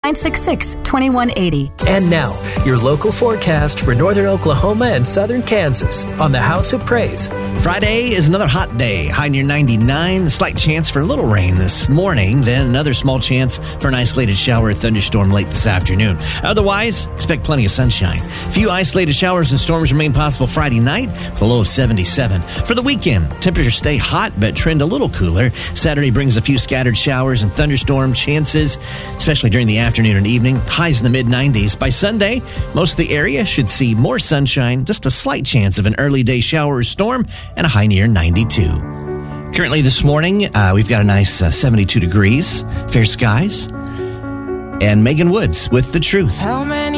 966-2180. And now, your local forecast for northern Oklahoma and southern Kansas on the House of Praise. Friday is another hot day, high near 99. A slight chance for a little rain this morning, then another small chance for an isolated shower or thunderstorm late this afternoon. Otherwise, expect plenty of sunshine. Few isolated showers and storms remain possible Friday night with a low of 77. For the weekend, temperatures stay hot but trend a little cooler. Saturday brings a few scattered showers and thunderstorm chances, especially during the afternoon and evening. Highs in the mid-90s. By Sunday, most of the area should see more sunshine, just a slight chance of an early day shower or storm, and a high near 92. Currently this morning, we've got a nice 72 degrees, fair skies, and Megan Woods with The Truth. How many